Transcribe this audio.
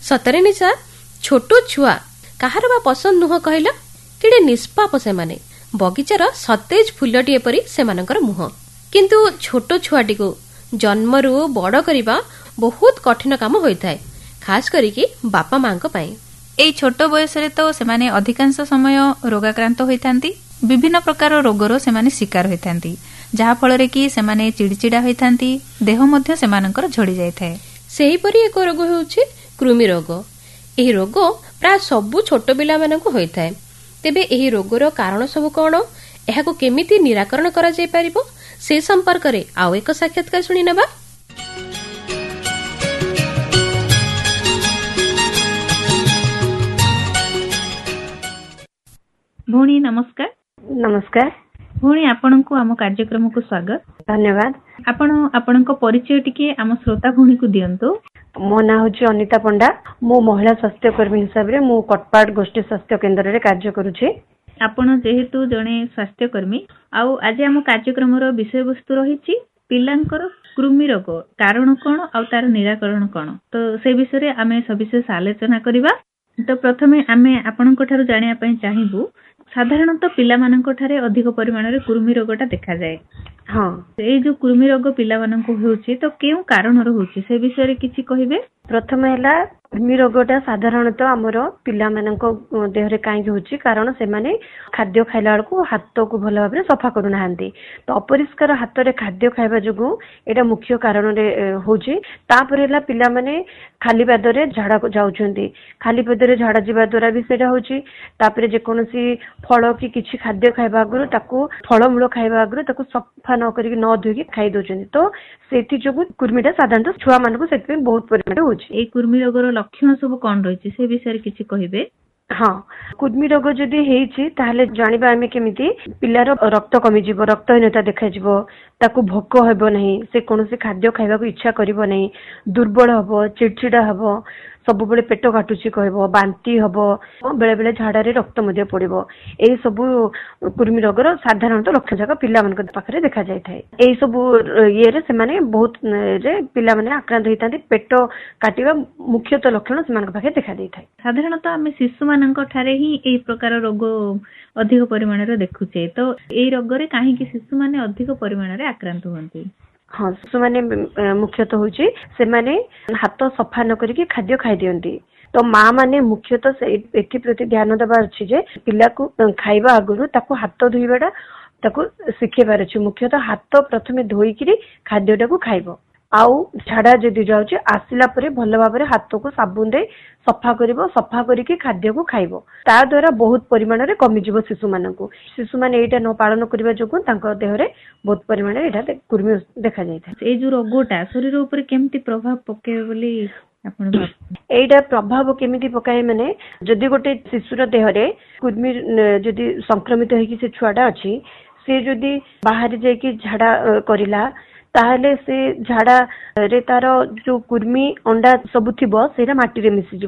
ସତରେ ନିଶା ଛୋଟ ଛୁଆ କାହାର ବା ପସନ୍ଦ ନୁହଁ କହିଲ? କେଡ଼େ ନିଷ୍ପାପ ସେମାନେ। ବଗିଚାର ସତେଜ ଫୁଲଟିଏ ପରି ସେମାନଙ୍କର ମୁହଁ। କିନ୍ତୁ ଛୋଟ ଛୁଆଟିକୁ ଜନ୍ମରୁ ବଡ଼ କରିବା ବହୁତ କଠିନ କାମ ହୋଇଥାଏ, ଖାସ କରିକି ବାପା ମାଙ୍କ ପାଇଁ। ଏଇ ଛୋଟ ବୟସରେ ତ ସେମାନେ ଅଧିକାଂଶ ସମୟ ରୋଗାକ୍ରାନ୍ତ ହୋଇଥାନ୍ତି। ବିଭିନ୍ନ ପ୍ରକାର ରୋଗର ସେମାନେ ଶିକାର ହୋଇଥାନ୍ତି, ଯାହାଫଳରେ କି ସେମାନେ ଚିଡ଼ିଚିଡ଼ା ହୋଇଥାନ୍ତି, ଦେହ ମଧ୍ୟ ସେମାନଙ୍କର ଝଡ଼ି ଯାଇଥାଏ। ସେହିପରି ଏକ ରୋଗ ହେଉଛି କୃମି ରୋଗ। ଏହି ରୋଗ ପ୍ରାୟ ସବୁ ଛୋଟ ପିଲାମାନଙ୍କୁ ହୋଇଥାଏ। ତେବେ ଏହି ରୋଗର କାରଣ ସବୁ କ'ଣ, ଏହାକୁ କେମିତି ନିରାକରଣ କରାଯାଇପାରିବ, ସେ ସମ୍ପର୍କରେ ଆଉ ଏକ ସାକ୍ଷାତକାର ଶୁଣିନେବା। ଭଉଣୀ ନମସ୍କାର। ନମସ୍କାର ଭଉଣୀ, ଆପଣଙ୍କୁ ଆମ କାର୍ଯ୍ୟକ୍ରମକୁ ସ୍ୱାଗତ। ଧନ୍ୟବାଦ। ଆପଣ ଆପଣଙ୍କ ପରିଚୟ ଟିକେ ଆମ ଶ୍ରୋତା ଭଉଣୀକୁ ଦିଅନ୍ତୁ। ମୋ ନାଁ ହେଉଛି ଅନିତା ପଣ୍ଡା। ମୁଁ ମହିଳା ସ୍ୱାସ୍ଥ୍ୟକର୍ମୀ ହିସାବରେ ମୁଁ କଟପାଟ ଗୋଷ୍ଠୀ ସ୍ୱାସ୍ଥ୍ୟ କେନ୍ଦ୍ରରେ କାର୍ଯ୍ୟ କରୁଛି। ଆପଣ ଯେହେତୁ ଜଣେ ସ୍ୱାସ୍ଥ୍ୟକର୍ମୀ, ଆଉ ଆଜି ଆମ କାର୍ଯ୍ୟକ୍ରମର ବିଷୟବସ୍ତୁ ରହିଛି ପିଲାଙ୍କର କୃମି ରୋଗ କାରଣ କ'ଣ ଆଉ ତାର ନିରାକରଣ କ'ଣ। ତ ସେ ବିଷୟରେ ଆମେ ସବିଶେଷ ଆଲୋଚନା କରିବା। ତ ପ୍ରଥମେ ଆମେ ଆପଣଙ୍କ ଠାରୁ ଜାଣିବା ପାଇଁ ଚାହିଁବୁ, ସାଧାରଣତଃ ପିଲାମାନଙ୍କ ଠାରେ ଅଧିକ ପରିମାଣରେ କୃମି ରୋଗଟା ଦେଖାଯାଏ। ହଁ, ଏଇ ଯୋଉ କୃମି ରୋଗ ପିଲାମାନଙ୍କୁ ହେଉଛି ତ କେଉଁ କାରଣରୁ ହେଉଛି ସେ ବିଷୟରେ କିଛି କହିବେ? ପ୍ରଥମେ ହେଲା କୃମି ରୋଗଟା ସାଧାରଣତଃ ଆମର ପିଲାମାନଙ୍କ ଦେହରେ କାହିଁକି ହେଉଛି, କାରଣ ସେମାନେ ଖାଦ୍ୟ ଖାଇଲା ବେଳକୁ ହାତକୁ ଭଲ ଭାବରେ ସଫା କରୁନାହାନ୍ତି। ତ ଅପରିଷ୍କାର ହାତରେ ଖାଦ୍ୟ ଖାଇବା ଯୋଗୁଁ ଏଇଟା ମୁଖ୍ୟ କାରଣରେ ହେଉଛି। ତାପରେ ହେଲା ପିଲାମାନେ ଖାଲି ପାଦରେ ଝାଡ଼ା ଯାଉଛନ୍ତି, ଖାଲି ପାଦରେ ଝାଡ଼ା ଯିବା ଦ୍ୱାରା ବି ସେଇଟା ହେଉଛି। ତାପରେ ଯେକୌଣସି ଫଳ କି କିଛି ଖାଦ୍ୟ ଖାଇବା ଆଗରୁ ତାକୁ ଫଳମୂଳ ଖାଇବା ଆଗରୁ ତାକୁ ସଫା ନ କରିକି ନ ଧୋଇକି ଖାଇ ଦଉଛନ୍ତି। ତ ସେଥି ଯୋଗୁଁ କୃମିଟା ସାଧାରଣତଃ ଛୁଆ ମାନଙ୍କୁ ସେଥିପାଇଁ ବହୁତ ପରିମାଣରେ ହେଉଛି। ଏଇ କୃମି ରୋଗର ଲକ୍ଷଣ ସବୁ କ'ଣ ରହିଛି ସେ ବିଷୟରେ କିଛି କହିବେ? ହଁ, କୃମି ରୋଗ ଯଦି ହେଇଛି ତାହେଲେ ଜାଣିବା ଆମେ କେମିତି, ପିଲାର ରକ୍ତ କମିଯିବ, ରକ୍ତହୀନତା ଦେଖାଯିବ, ତାକୁ ଭୋକ ହେବ ନାହିଁ, ସେ କୌଣସି ଖାଦ୍ୟ ଖାଇବାକୁ ଇଚ୍ଛା କରିବ ନାହିଁ, ଦୁର୍ବଳ ହବ, ଚିଡ଼ଚିଡ଼ା ହବ, ସବୁବେଳେ ପେଟ କାଟୁଛି କହିବ, ବାନ୍ତି ହବ, ବେଳେ ବେଳେ ଝାଡ଼ାରେ ରକ୍ତ ମଧ୍ୟ ପଡ଼ିବ। ଏଇ ସବୁ କୃମି ରୋଗର ସାଧାରଣତଃ ଲକ୍ଷଣ ଯାକ ପିଲାମାନଙ୍କ ପାଖରେ ଦେଖାଯାଇଥାଏ। ଏଇ ସବୁ ଇଏରେ ସେମାନେ ବହୁତ ପିଲାମାନେ ଆକ୍ରାନ୍ତ ହେଇଥାନ୍ତି। ପେଟ କାଟିବା ମୁଖ୍ୟତଃ ଲକ୍ଷଣ ସେମାନଙ୍କ ପାଖରେ ଦେଖା ଦେଇଥାଏ। ସାଧାରଣତଃ ଆମେ ଶିଶୁମାନଙ୍କ ଠାରେ ହିଁ ଏଇ ପ୍ରକାର ରୋଗ ଅଧିକ ପରିମାଣରେ ଦେଖୁଛେ। ତ ଏଇ ରୋଗରେ କାହିଁକି ଶିଶୁମାନେ ଅଧିକ ପରିମାଣରେ ଆକ୍ରାନ୍ତ ହୁଅନ୍ତି? ହଁ, ଶିଶୁମାନେ ମୁଖ୍ୟତଃ ହେଉଛି ସେମାନେ ହାତ ସଫା ନ କରିକି ଖାଦ୍ୟ ଖାଇଦିଅନ୍ତି। ତ ମା ମାନେ ମୁଖ୍ୟତଃ ଏଥିପ୍ରତି ଧ୍ୟାନ ଦେବା ଅଛି ଯେ ପିଲାକୁ ଖାଇବା ଆଗରୁ ତାକୁ ହାତ ଧୋଇବାଟା ତାକୁ ଶିଖେଇବାର ଅଛି। ମୁଖ୍ୟତଃ ହାତ ପ୍ରଥମେ ଧୋଇକିରି ଖାଦ୍ୟଟାକୁ ଖାଇବ। ଆଉ ଝାଡ଼ା ଯଦି ଯାଉଛି ଆସିଲା ପରେ ଭଲ ଭାବରେ ହାତକୁ ସାବୁନ ଦେଇ ସଫା କରିବ, ସଫା କରିକି ଖାଦ୍ୟକୁ ଖାଇବ। ତା ଦ୍ୱାରା ବହୁତ ପରିମାଣରେ କମିଯିବ ଶିଶୁମାନଙ୍କୁ। ଶିଶୁମାନେ ଏଇଟା ନ ପାଳନ କରିବା ଯୋଗୁଁ ତାଙ୍କ ଦେହରେ ବହୁତ ପରିମାଣରେ ଏଇଟା କୃମି ଦେଖାଯାଇଥାଏ। ଏଇ ଯୋଉ ରୋଗଟା ଶରୀର ଉପରେ କେମିତି ପ୍ରଭାବ ପକେଇବ ବୋଲି ଆପଣ ଭାବୁଛନ୍ତି? ଏଇଟା ପ୍ରଭାବ କେମିତି ପକାଏ ମାନେ, ଯଦି ଗୋଟେ ଶିଶୁର ଦେହରେ କୃମି ଯଦି ସଂକ୍ରମିତ ହେଇକି ସେ ଛୁଆଟା ଅଛି, ସେ ଯଦି ବାହାରେ ଯାଇକି ଝାଡ଼ା କରିଲା ତାହେଲେ ସେ ଝାଡ଼ାରେ ତାର ଯୋଉ କୃମି ଅଣ୍ଡା ସବୁ ଥିବ ସେଇଟା ମାଟିରେ ମିଶିଯିବ।